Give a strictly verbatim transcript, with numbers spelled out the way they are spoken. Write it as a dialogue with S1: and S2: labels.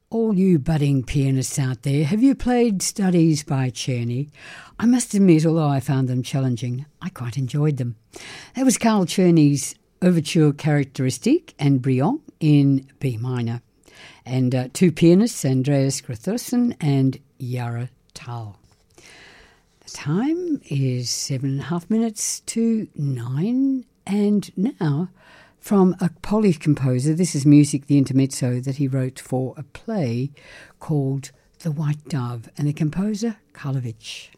S1: All you budding pianists out there, have you played Studies by Czerny? I must admit, although I found them challenging, I quite enjoyed them. That was Carl Czerny's Overture Characteristique and Brillant in B minor. And uh, two pianists, Andreas Grothusen and Yara Tal. The time is seven and a half minutes to nine, and now from a Polish composer, this is music, the intermezzo, that he wrote for a play called The White Dove, and the composer, Karlowicz.